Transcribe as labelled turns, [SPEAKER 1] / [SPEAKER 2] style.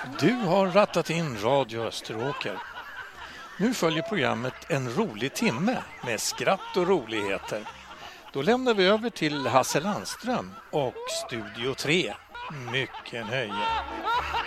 [SPEAKER 1] Du har rattat in Radio Österåker. Nu följer programmet En rolig timme med skratt och roligheter. Då lämnar vi över till Hasse Landström och Studio 3. Mycket nöje.